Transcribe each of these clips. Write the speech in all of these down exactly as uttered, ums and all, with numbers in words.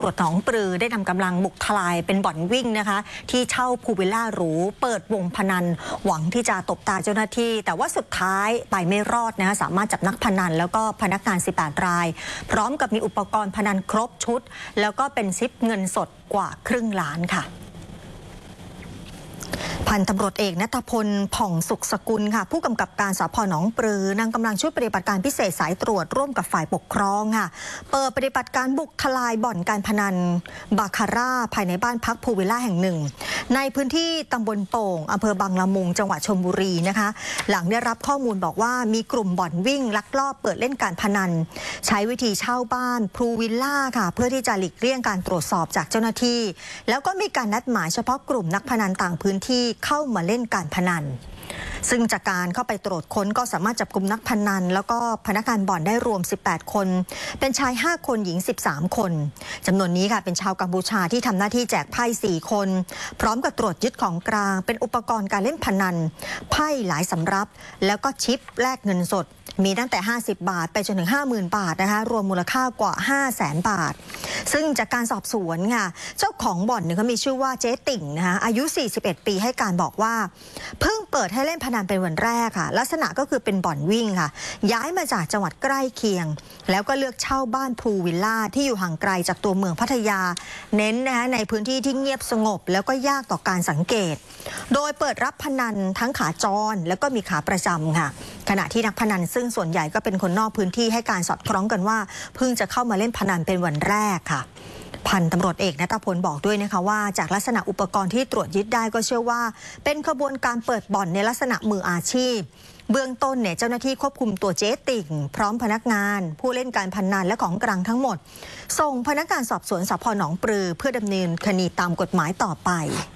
ตรวจหนองปลือได้นำกำลังบุกทลายเป็นบ่อนวิ่งนะคะที่เช่าพูลวิลล่าหรูเปิดวงพนันหวังที่จะตบตาเจ้าหน้าที่แต่ว่าสุดท้ายไปไม่รอดนะคะสามารถจับนักพนันแล้วก็พนักงานสิบแปดรายพร้อมกับมีอุปกรณ์พนันครบชุดแล้วก็เป็นซิปเงินสดกว่าครึ่งล้านค่ะพันตำรวจเอกณัฐพลผ่องสุขสกุลค่ะผู้กำกับการสภ.หนองปลือนำกำลังชุดปฏิบัติการพิเศษสายตรวจร่วมกับฝ่ายปกครองค่ะเปิดปฏิบัติการบุกทลายบ่อนการพนันบาคาร่าภายในบ้านพักพูลวิลล่าแห่งหนึ่งในพื้นที่ตำบลโป่งอำเภอบางละมุงจังหวัดชลบุรีนะคะหลังได้รับข้อมูลบอกว่ามีกลุ่มบ่อนวิ่งลักลอบเปิดเล่นการพนันใช้วิธีเช่าบ้านพูลวิลล่าค่ะเพื่อที่จะหลีกเลี่ยงการตรวจสอบจากเจ้าหน้าที่แล้วก็มีการนัดหมายเฉพาะกลุ่มนักพนันต่างพื้นที่เข้ามาเล่นการพนันซึ่งจากการเข้าไปตรวจค้นก็สามารถจับกุมนักพนันแล้วก็พนักงานบ่อนได้รวมสิบแปดคนเป็นชายห้าคนหญิงสิบสามคนจำนวนนี้ค่ะเป็นชาวกัมพูชาที่ทำหน้าที่แจกไพ่สี่คนพร้อมกับตรวจยึดของกลางเป็นอุปกรณ์การเล่นพนันไพ่หลายสำรับแล้วก็ชิปแลกเงินสดมีตั้งแต่ห้าสิบบาทไปจนถึง ห้าหมื่น บาทนะคะรวมมูลค่ากว่า ห้าแสน บาทซึ่งจากการสอบสวนค่ะเจ้าของบ่อนเนี่ยเขามีชื่อว่าเจ๊ติ่งนะคะอายุสี่สิบเอ็ดปีให้การบอกว่าเพิ่งเปิดให้เล่นพนันเป็นวันแรกค่ะลักษณะก็คือเป็นบ่อนวิ่งค่ะย้ายมาจากจังหวัดใกล้เคียงแล้วก็เลือกเช่าบ้านพูลวิลล่าที่อยู่ห่างไกลจากตัวเมืองพัทยาเน้นนะคะในพื้นที่ที่เงียบสงบแล้วก็ยากต่อการสังเกตโดยเปิดรับพนันทั้งขาจรแล้วก็มีขาประจำค่ะขณะที่นักพนันซึ่งส่วนใหญ่ก็เป็นคนนอกพื้นที่ให้การสอดคล้องกันว่าเพิ่งจะเข้ามาเล่นพนันเป็นวันแรกค่ะพันตำรวจเอกณัฐพลบอกด้วยนะคะว่าจากลักษณะอุปกรณ์ที่ตรวจยึดได้ก็เชื่อว่าเป็นขบวนการเปิดบ่อนในลักษณะมืออาชีพเบื้องต้นเนี่ยเจ้าหน้าที่ควบคุมตัวเจ๊ติ่งพร้อมพนักงานผู้เล่นการพนันและของกลางทั้งหมดส่งพนักงานสอบสวนสภ.หนองปลือเพื่อดำเนินคดีตามกฎหมายต่อไป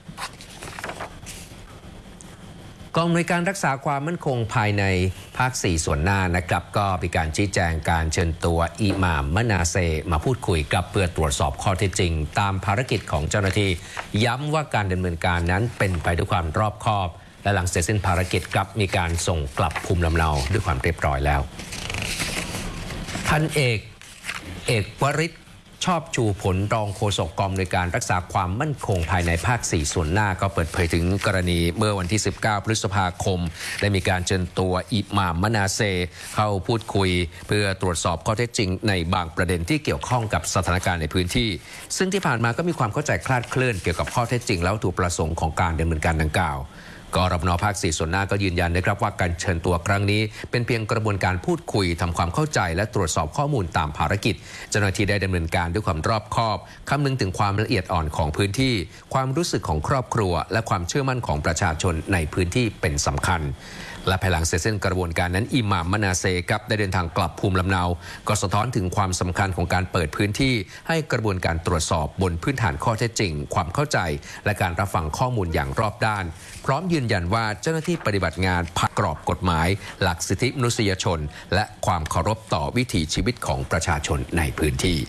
กองอำนวยการรักษาความมั่นคงภายในภาคสี่ส่วนหน้านะครับก็มีการชี้แจงการเชิญตัวอิหม่ามมะนาเซมาพูดคุยกับเพื่อตรวจสอบข้อเท็จจริงตามภารกิจของเจ้าหน้าที่ย้ำว่าการดำเนินการนั้นเป็นไปด้วยความรอบคอบและหลังเสร็จสิ้นภารกิจครับมีการส่งกลับภูมิลำเนาด้วยความเรียบร้อยแล้วพันเอกเอกวริศชอบชูผลรองโฆษกกองอำนวยการรักษาความมั่นคงภายในภาคสี่ส่วนหน้าก็เปิดเผยถึงกรณีเมื่อวันที่สิบเก้าพฤษภาคมได้มีการเชิญตัวอิหม่ามมะนาเซเข้าพูดคุยเพื่อตรวจสอบข้อเท็จจริงในบางประเด็นที่เกี่ยวข้องกับสถานการณ์ในพื้นที่ซึ่งที่ผ่านมาก็มีความเข้าใจคลาดเคลื่อนเกี่ยวกับข้อเท็จจริงและวัตถุประสงค์ของการดำเนินการดังกล่าวกรบน.ภาคสี่ส่วนหน้าก็ยืนยันนะครับว่าการเชิญตัวครั้งนี้เป็นเพียงกระบวนการพูดคุยทำความเข้าใจและตรวจสอบข้อมูลตามภารกิจเจ้าหน้าที่ได้ดำเนินการด้วยความรอบคอบคำนึงถึงความละเอียดอ่อนของพื้นที่ความรู้สึกของครอบครัวและความเชื่อมั่นของประชาชนในพื้นที่เป็นสำคัญและภายหลังเสร็จสิ้นกระบวนการนั้นอิหม่ามมะนาเซกับได้เดินทางกลับภูมิลำเนาก็สะท้อนถึงความสำคัญของการเปิดพื้นที่ให้กระบวนการตรวจสอบบนพื้นฐานข้อเท็จจริงความเข้าใจและการรับฟังข้อมูลอย่างรอบด้านพร้อมยืนยันว่าเจ้าหน้าที่ปฏิบัติงานภายใต้กรอบกฎหมายหลักสิทธิมนุษยชนและความเคารพต่อวิถีชีวิตของประชาชนในพื้นที่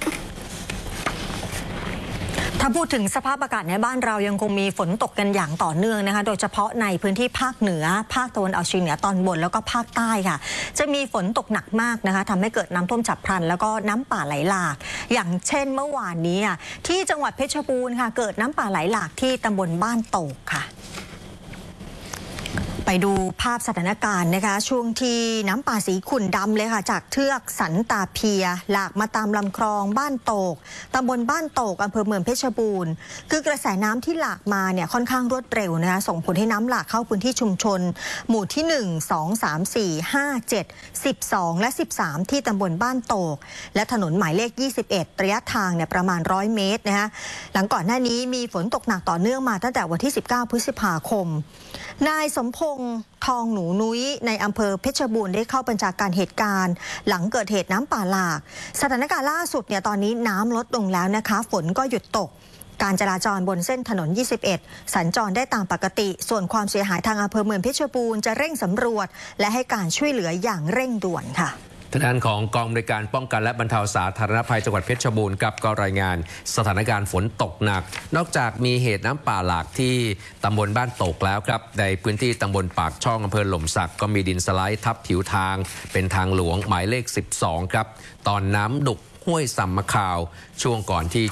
ถ้าพูดถึงสภาพอากาศในบ้านเรายังคงมีฝนตกกันอย่างต่อเนื่องนะคะโดยเฉพาะในพื้นที่ภาคเหนือภาคตะวันออกเฉียงเหนือตอนบนแล้วก็ภาคใต้ค่ะจะมีฝนตกหนักมากนะคะทำให้เกิดน้ำท่วมฉับพลันแล้วก็น้ำป่าไหลหลากอย่างเช่นเมื่อวานนี้ที่จังหวัดเพชรบูรณ์ค่ะเกิดน้ำป่าไหลหลากที่ตำบลบ้านโตกค่ะไปดูภาพสถานการณ์นะคะช่วงที่น้ำป่าสีขุ่นดำเลยค่ะจากเทือกสันตาเพียหลากมาตามลำคลองบ้านโตกตำบลบ้านโตกอำเภอเมืองเพชรบูรณ์คือกระแสน้ำที่หลากมาเนี่ยค่อนข้างรวดเร็วนะคะส่งผลให้น้ำหลากเข้าพื้นที่ชุมชนหมู่ที่หนึ่ง สอง สาม สี่ ห้า เจ็ด สิบสองและสิบสามที่ตำบลบ้านโตกและถนนหมายเลขยี่สิบเอ็ดระยะทางเนี่ยประมาณร้อยเมตรนะคะหลังก่อนหน้านี้มีฝนตกหนักต่อเนื่องมาตั้งแต่วันที่สิบเก้าพฤษภาคมนายสมพงษ์ทองหนูนุ้ยในอำเภอเพชรบูรณ์ได้เข้าบัญชาการเหตุการณ์หลังเกิดเหตุน้ำป่าหลากสถานการณ์ล่าสุดเนี่ยตอนนี้น้ำลดลงแล้วนะคะฝนก็หยุดตกการจราจรบนเส้นถนนยี่สิบเอ็ดสัญจรได้ตามปกติส่วนความเสียหายทางอำเภอเมืองเพชรบูรณ์จะเร่งสำรวจและให้การช่วยเหลืออย่างเร่งด่วนค่ะทางด้านของกองอำนวยการป้องกันและบรรเทาสาธารณภัยจังหวัดเพชรบูรณ์กับก็รายงานสถานการณ์ฝนตกหนักนอกจากมีเหตุน้ำป่าหลากที่ตำบลบ้านโตกแล้วครับในพื้นที่ตำบลปากช่องอำเภอหล่มสักก็มีดินสไลด์ทับผิวทางเป็นทางหลวงหมายเลขสิบสองครับตอนน้ำดุกห้วยสัมมะขาวช่วงก่อนที่